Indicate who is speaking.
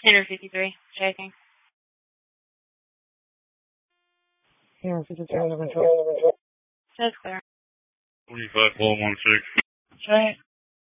Speaker 1: Inter 53, checking.
Speaker 2: Inter 53, under control.
Speaker 1: Says clear.
Speaker 3: 45, 12, 16.
Speaker 1: Check.